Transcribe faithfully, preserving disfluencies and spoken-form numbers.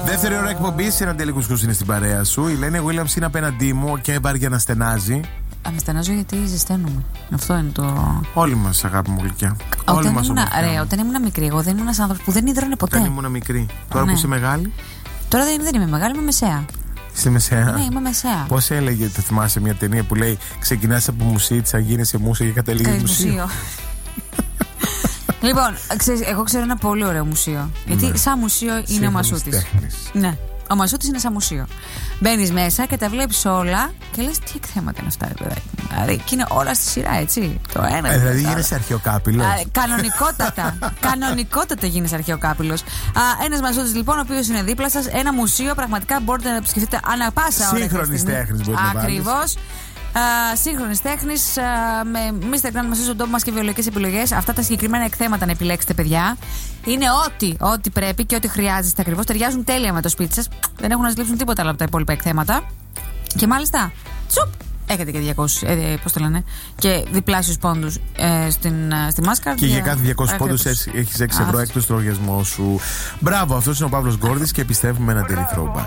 Δεύτερη ώρα εκπομπή, ένα τελικό σκούση είναι στην παρέα σου. Η Λένια Williams είναι απέναντί μου και βάρια να στενάζει. Αναστενάζω γιατί ζεσταίνομαι. Αυτό είναι το. Όλοι μας, αγάπη μου γλυκιά. Όλοι μας. Ρε, όταν ήμουν μικρή, εγώ δεν ήμουν ένας άνθρωπος που δεν ίδρωνε ποτέ. Όταν ήμουν μικρή. Τώρα ναι. που είσαι μεγάλη. Τώρα δεν, δεν είμαι μεγάλη, είμαι μεσαία. Στη μεσαία. Ναι, είμαι μεσαία. Πώς έλεγε, το θυμάσαι μια ταινία που λέει ξεκινάς από μουσίτσα, γίνεσαι μούσα και καταλήγεις μουσείο. Λοιπόν, ξέρεις, εγώ ξέρω ένα πολύ ωραίο μουσείο. Γιατί ναι. σαν μουσείο είναι ο Μασούτης. Ναι. Ο Μασούτης είναι σαν μουσείο. Μπαίνεις μέσα και τα βλέπεις όλα και λες τι εκθέματα είναι αυτά, ρε παιδάκι. Δηλαδή, και είναι όλα στη σειρά, έτσι. Το ένα. Ε, δηλαδή γίνεσαι αρχαιοκάπηλος. Κανονικότατα. Κανονικότατα γίνεσαι αρχαιοκάπηλος. Ένας Μασούτης, λοιπόν, ο οποίος είναι δίπλα σας. Ένα μουσείο, πραγματικά μπορείτε να επισκεφτείτε ανά πάσα ώρα. Σύγχρονης τέχνης μπορείτε να βάλεις. Ακριβώς. Uh, σύγχρονης τέχνης, uh, με μίστερ Grand Massages, τον τόπο μας και βιολογικές επιλογές. Αυτά τα συγκεκριμένα εκθέματα να επιλέξετε, παιδιά. Είναι ό,τι, ό,τι πρέπει και ό,τι χρειάζεστε ακριβώς. Ταιριάζουν τέλεια με το σπίτι σας. Δεν έχουν να ζηλέψουν τίποτα άλλο από τα υπόλοιπα εκθέματα. Και μάλιστα, τσουπ, έχετε και διακόσιους, ε, πώς το λένε, και διπλάσιους πόντους ε, στην, ε, στη Mastercard. Και για κάθε διακόσιους πόντους έχεις έξι ευρώ έκτος στο λογαριασμό σου. Μπράβο, αυτός είναι ο Παύλος Γκόρδης και επιστρέφουμε με ένα daily throwback.